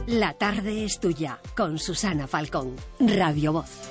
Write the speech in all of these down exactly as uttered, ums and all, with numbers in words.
La tarde es tuya, con Susana Falcón, Radio Voz.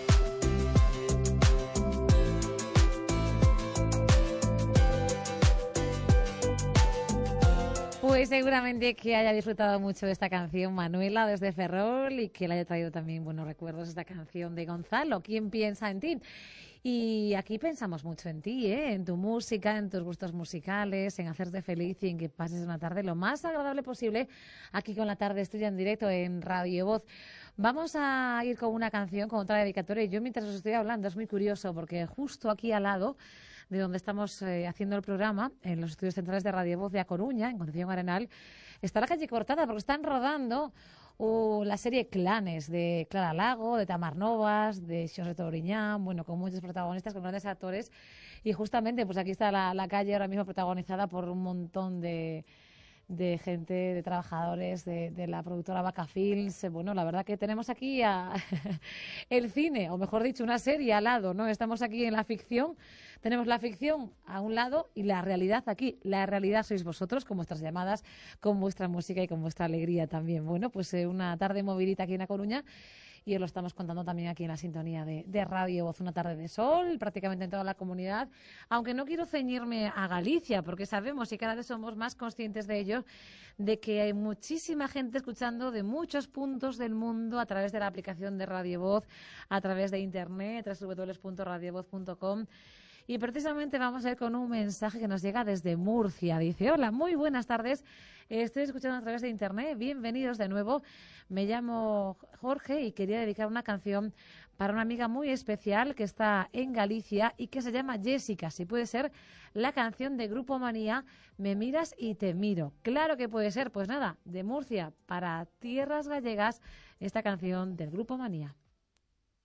Pues seguramente que haya disfrutado mucho de esta canción Manuela desde Ferrol y que le haya traído también buenos recuerdos esta canción de Gonzalo, ¿Quién piensa en ti? Y aquí pensamos mucho en ti, ¿eh? En tu música, en tus gustos musicales, en hacerte feliz y en que pases una tarde lo más agradable posible aquí con La Tarde Estudia en directo en Radio Voz. Vamos a ir con una canción, con otra dedicatoria. Y yo mientras os estoy hablando es muy curioso porque justo aquí al lado de donde estamos eh, haciendo el programa, en los estudios centrales de Radio Voz de A Coruña, en Concepción Arenal, está la calle cortada porque están rodando uh, la serie Clanes de Clara Lago, de Tamar Novas, de Xosé Touriñán, bueno, con muchos protagonistas, con grandes actores. Y justamente, pues aquí está la, la calle ahora mismo protagonizada por un montón de... de gente, de trabajadores de, de la productora Vaca Films. Bueno, la verdad que tenemos aquí a el cine, o mejor dicho, una serie al lado, ¿no? Estamos aquí en la ficción, tenemos la ficción a un lado y la realidad aquí. La realidad sois vosotros, con vuestras llamadas, con vuestra música y con vuestra alegría también. Bueno, pues eh, una tarde movidita aquí en A Coruña. Y os lo estamos contando también aquí en la sintonía de, de Radio Voz, una tarde de sol, prácticamente en toda la comunidad. Aunque no quiero ceñirme a Galicia, porque sabemos y cada vez somos más conscientes de ello, de que hay muchísima gente escuchando de muchos puntos del mundo a través de la aplicación de Radio Voz, a través de internet, doble u doble u doble u punto radio voz punto com. Y precisamente vamos a ir con un mensaje que nos llega desde Murcia. Dice, hola, muy buenas tardes. Estoy escuchando a través de internet. Bienvenidos de nuevo. Me llamo Jorge y quería dedicar una canción para una amiga muy especial que está en Galicia y que se llama Jessica. Si puede ser la canción de Grupo Manía, Me miras y te miro. Claro que puede ser. Pues nada, de Murcia para tierras gallegas, esta canción del Grupo Manía.